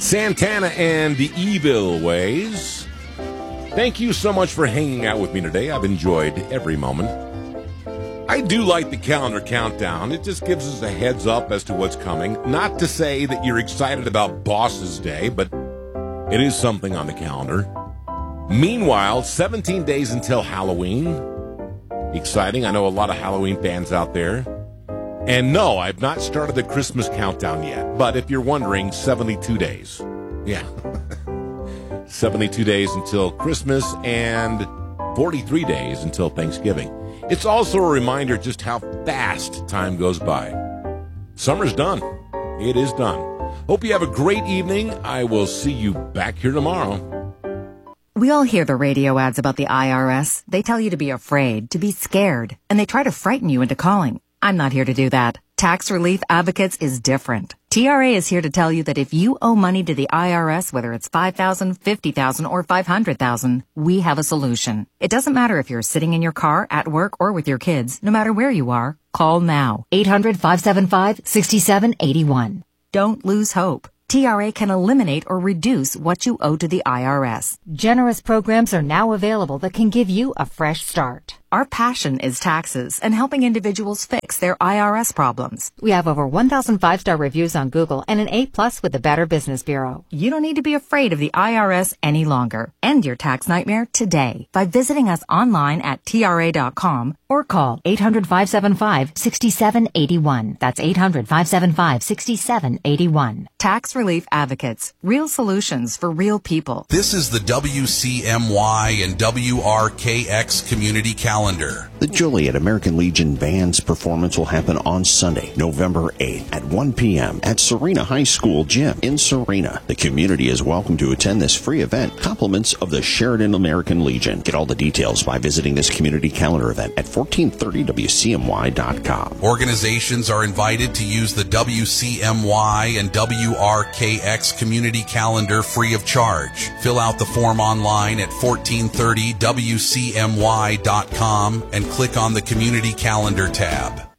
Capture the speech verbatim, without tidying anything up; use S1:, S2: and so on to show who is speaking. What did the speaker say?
S1: Santana and the Evil Ways. Thank you so much for hanging out with me today. I've enjoyed every moment. I do like the calendar countdown. It just gives us a heads up as to what's coming. Not to say that you're excited about Boss's Day, but it is something on the calendar. Meanwhile, seventeen days until Halloween. Exciting. I know a lot of Halloween fans out there. And no, I've not started the Christmas countdown yet. But if you're wondering, seventy-two days. Yeah. seventy-two days until Christmas and forty-three days until Thanksgiving. It's also a reminder just how fast time goes by. Summer's done. It is done. Hope you have a great evening. I will see you back here tomorrow.
S2: We all hear the radio ads about the I R S. They tell you to be afraid, to be scared, and they try to frighten you into calling. I'm not here to do that. Tax Relief Advocates is different. T R A is here to tell you that if you owe money to the I R S, whether it's five thousand dollars, fifty thousand dollars, or five hundred thousand dollars, we have a solution. It doesn't matter if you're sitting in your car, at work, or with your kids. No matter where you are, call now. eight hundred, five seven five, six seven eight one. Don't lose hope. T R A can eliminate or reduce what you owe to the I R S.
S3: Generous programs are now available that can give you a fresh start.
S2: Our passion is taxes and helping individuals fix their I R S problems.
S3: We have over one thousand five-star reviews on Google and an A plus with the Better Business Bureau.
S2: You don't need to be afraid of the I R S any longer. End your tax nightmare today by visiting us online at T R A dot com or call eight hundred, five seven five, six seven eight one. That's eight hundred, five seven five, six seven eight one. Tax Relief Advocates. Real solutions for real people.
S4: This is the W C M Y and W R K X Community Calendar.
S5: The Joliet American Legion Band's performance will happen on Sunday, November eighth at one p.m. at Serena High School Gym in Serena. The community is welcome to attend this free event, compliments of the Sheridan American Legion. Get all the details by visiting this community calendar event at fourteen thirty W C M Y dot com.
S4: Organizations are invited to use the W C M Y and W R K X Community Calendar free of charge. Fill out the form online at fourteen thirty W C M Y dot com and click on the Community Calendar tab.